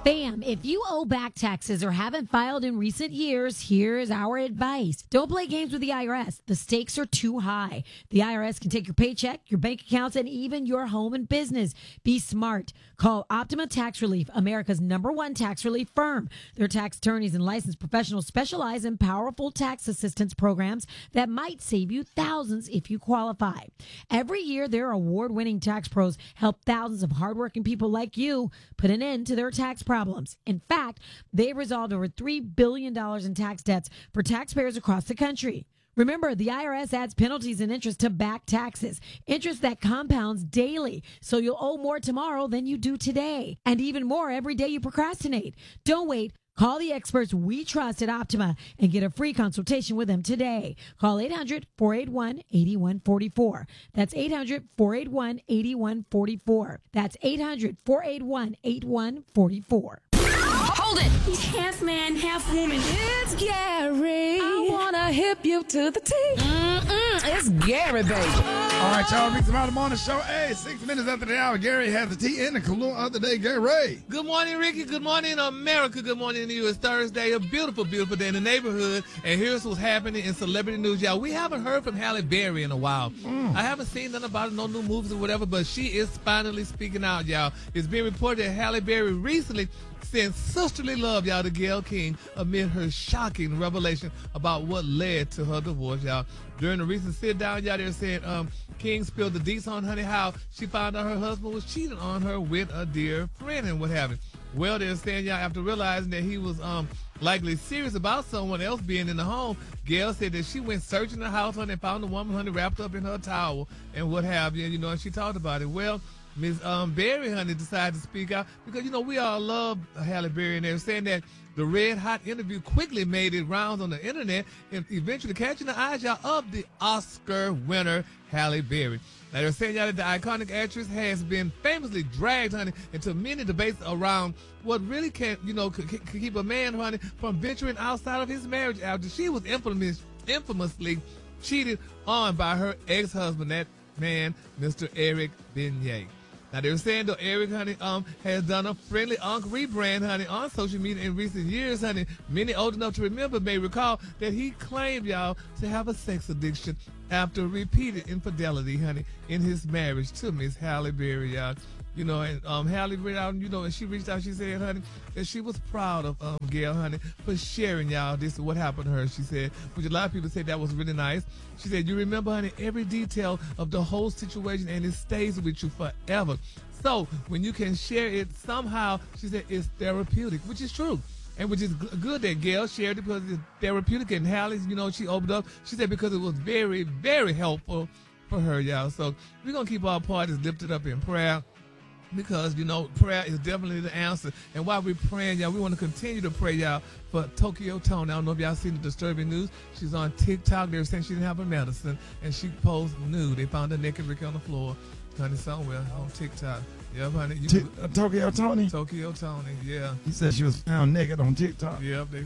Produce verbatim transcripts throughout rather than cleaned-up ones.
Bam! If you owe back taxes or haven't filed in recent years, here's our advice. Don't play games with the I R S. The stakes are too high. The I R S can take your paycheck, your bank accounts, and even your home and business. Be smart. Call Optima Tax Relief, America's number one tax relief firm. Their tax attorneys and licensed professionals specialize in powerful tax assistance programs that might save you thousands if you qualify. Every year, their award-winning tax pros help thousands of hardworking people like you put an end to their tax problems. In fact, they've resolved over three billion dollars in tax debts for taxpayers across the country. Remember, the I R S adds penalties and interest to back taxes, interest that compounds daily, so you'll owe more tomorrow than you do today, and even more every day you procrastinate. Don't wait. Call the experts we trust at Optima and get a free consultation with them today. Call eight hundred, four eight one, eight one four four. That's eight hundred, four eight one, eight one four four. That's eight hundred, four eight one, eight one four four. Hold it! He's half man, half woman. It's Gary. I wanna hip you to the T. Mm-mm, it's Gary, baby. All right, y'all. Reach them out of the morning show. Hey, six minutes after the hour, Gary has the tea in the cologne of the day. Gary. Good morning, Ricky. Good morning, America. Good morning to you. It's Thursday, a beautiful, beautiful day in the neighborhood. And here's what's happening in celebrity news, y'all. We haven't heard from Halle Berry in a while. Mm. I haven't seen nothing about it, no new movies or whatever, but she is finally speaking out, y'all. It's being reported that Halle Berry recently sent sisterly love, y'all, to Gayle King amid her shocking revelation about what led to her divorce, y'all. During the recent sit-down, y'all, they were saying um, King spilled the deets on Honey how she found out her husband was cheating on her with a dear friend and what have you. Well, they're saying, y'all, after realizing that he was um likely serious about someone else being in the home, Gayle said that she went searching the house, honey, and found the woman, honey, wrapped up in her towel and what have you, you know, and she talked about it. Well, Miz Um, Berry, honey, decided to speak out because, you know, we all love Halle Berry, and they're saying that the red hot interview quickly made it rounds on the internet and eventually catching the eyes, y'all, of the Oscar winner, Halle Berry. Now, they're saying, y'all, that the iconic actress has been famously dragged, honey, into many debates around what really can, you know, could, could keep a man, honey, from venturing outside of his marriage after she was infamous, infamously cheated on by her ex-husband, that man, Mister Eric Benet. Now, they were saying, though, Eric, honey, um, has done a friendly Unc rebrand, honey, on social media in recent years, honey. Many old enough to remember may recall that he claimed, y'all, to have a sex addiction after repeated infidelity, honey, in his marriage to Miss Halle Berry, y'all. You know, and um, Halle reached out, you know, and she reached out, she said, honey, that she was proud of um, Gayle, honey, for sharing, y'all, this is what happened to her, she said, which a lot of people said that was really nice. She said, you remember, honey, every detail of the whole situation, and it stays with you forever. So when you can share it somehow, she said, it's therapeutic, which is true. And which is g- good that Gayle shared it because it's therapeutic, and Halle, you know, she opened up, she said, because it was very, very helpful for her, y'all. So we're going to keep our parties lifted up in prayer, because, you know, prayer is definitely the answer. And while we're praying, y'all, we want to continue to pray, y'all, for Tokyo Toni. I don't know if y'all seen the disturbing news. She's on TikTok. They were saying she didn't have her medicine, and she posed nude. They found her naked Ricky on the floor, honey, somewhere on TikTok. Yeah, honey. You T- uh, Tokyo Toni? Tokyo Toni, yeah. He said she was found naked on TikTok. Yep. They,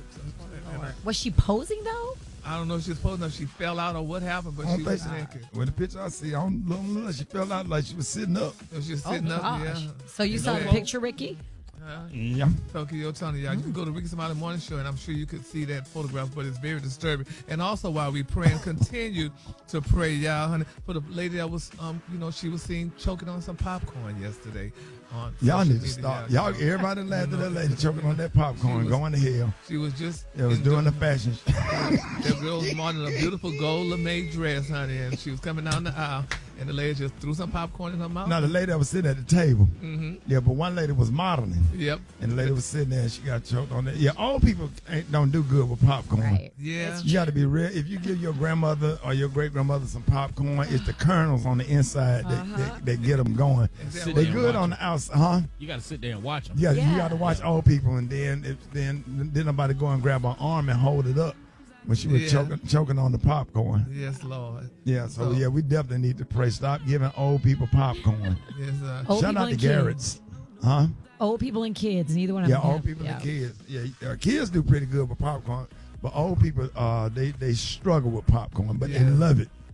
Was she posing, though? I don't know if she was posing, if she fell out or what happened, but on she was Facebook, naked. with the picture I see, on look, she fell out like she was sitting up. She was sitting oh, up, gosh. yeah. So you You saw know the what? picture, Ricky? Uh, Yeah. Tokyo Toni, y'all. You can go to Ricky Somebody Morning Show, and I'm sure you could see that photograph, but it's very disturbing. And also, while we pray and continue to pray, y'all, honey, for the lady that was, um, you know, she was seen choking on some popcorn yesterday. On Y'all social need to media, stop. y'all. Y'all, everybody laughed You at know, that lady choking on that popcorn, was- going to hell. She was just. It was in doing the fashion show. That girl was modeling a beautiful gold lame dress, honey, and she was coming down the aisle, and the lady just threw some popcorn in her mouth. Now, the lady that was sitting at the table. Mm-hmm. Yeah, but one lady was modeling. Yep. And the lady was sitting there and she got choked on that. Yeah, all people ain't, don't do good with popcorn. Right. Yeah. You got to be real. If you give your grandmother or your great grandmother some popcorn, it's the kernels on the inside that, Uh-huh. that, that get them going. Exactly. They there and good watch on the outside, huh? You got to sit there and watch them. Yeah, Yeah. you got to watch old people, and then if, then then nobody go and grab her arm and hold it up when she was Yeah. choking choking on the popcorn. Yes, Lord. Yeah, so So- yeah, we definitely need to pray. Stop giving old people popcorn. Yes, uh, Old Shout people out to and Garrett's, kids. huh? Old people and kids, neither one of Yeah, them. old have- people yeah. and kids. Yeah, uh, kids do pretty good with popcorn, but old people, uh, they they struggle with popcorn, but they Yeah. love it.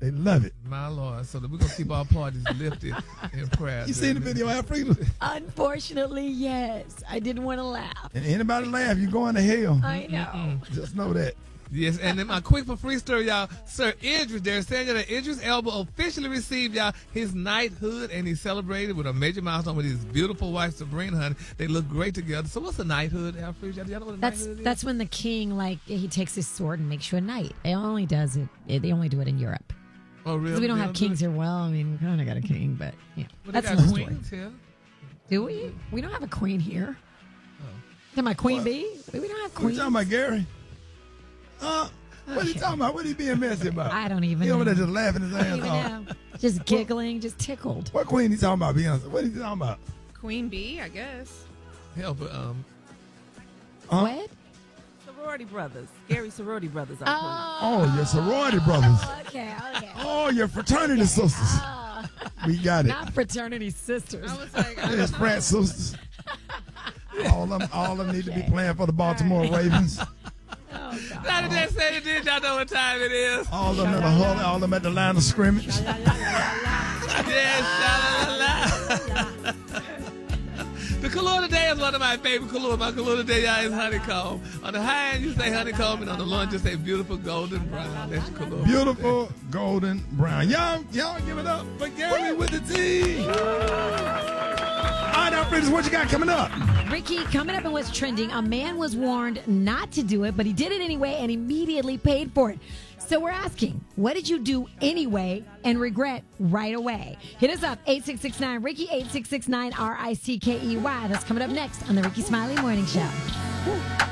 They love it. My Lord. So that we're going to keep our parties lifted in prayer. You seen the video, Alfredo? Unfortunately, yes. I didn't want to laugh. And anybody laugh, you're going to hell. I know. Just know that. Yes, and then my quick for free story, y'all. Sir Idris, they're saying that Idris Elba officially received, y'all, his knighthood, and he celebrated with a major milestone with his beautiful wife, Sabrina, honey. They look great together. So what's a knighthood, Alfred? Y'all know what a That's knighthood is? that's when the king, like, he takes his sword and makes you a knight. It only does it. it they only do it in Europe. Oh, really? Because we don't They have do kings it? here. Well, I mean, we kind of got a king, but yeah, Well, they that's got another story. queens here. Do we? We don't have a queen here. Oh. Am I queen What? bee? We don't have What you queens. talking about, Gary? Uh, what are you talking about? What are you being messy about? I don't even He over there know. just laughing his I don't ass even off. know. Just giggling, just tickled. What queen he talking about, Beyonce? What are you talking about? Queen Bee, I guess. Hell, but, um, Huh? What? Sorority brothers. Scary sorority brothers. Are Oh, your sorority brothers. Okay, okay. Oh, your fraternity sisters. Uh, We got it. not fraternity sisters. I was like, I There's frat sisters. All of them, all of them need to be playing for the Baltimore Ravens. Oh, God. not that say it did. Y'all know what time it is. All of them at the huddle, all of them at the line of scrimmage. Yes, sha-la-la-la. The color today is one of my favorite colors. My color today, y'all, is honeycomb. On the high end, you say honeycomb, and on the low end, you say beautiful golden brown. That's your color. Beautiful golden brown. Y'all, y'all give it up for Gary with the T. All right, now, friends, what you got coming up? Ricky, coming up in what's trending, a man was warned not to do it, but he did it anyway and immediately paid for it. So we're asking, what did you do anyway and regret right away? Hit us up, eight six six nine Ricky, eight six six nine R I C K E Y. That's coming up next on the Ricky Smiley Morning Show.